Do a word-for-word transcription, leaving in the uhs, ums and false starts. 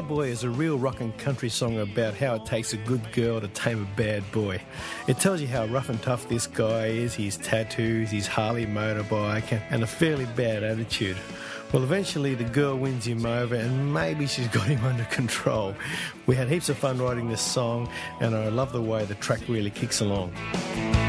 Cowboy is a real rock and country song about how it takes a good girl to tame a bad boy. It tells you how rough and tough this guy is, his tattoos, his Harley motorbike, and a fairly bad attitude. Well, eventually the girl wins him over and maybe she's got him under control. We had heaps of fun writing this song and I love the way the track really kicks along.